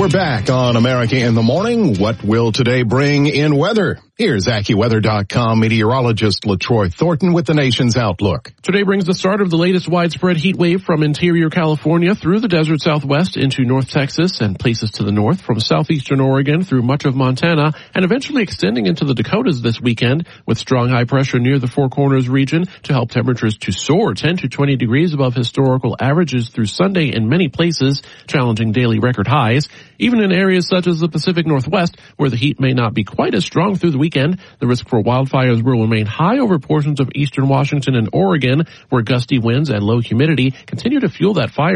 We're back on America in the Morning. What will today bring in weather? Here's AccuWeather.com meteorologist LaTroy Thornton with the nation's outlook. Today brings the start of the latest widespread heat wave from interior California through the desert southwest into North Texas and places to the north, from southeastern Oregon through much of Montana, and eventually extending into the Dakotas this weekend, with strong high pressure near the Four Corners region to help temperatures to soar 10 to 20 degrees above historical averages through Sunday in many places, challenging daily record highs. Even in areas such as the Pacific Northwest, where the heat may not be quite as strong through the weekend, the risk for wildfires will remain high over portions of eastern Washington and Oregon, where gusty winds and low humidity continue to fuel that fire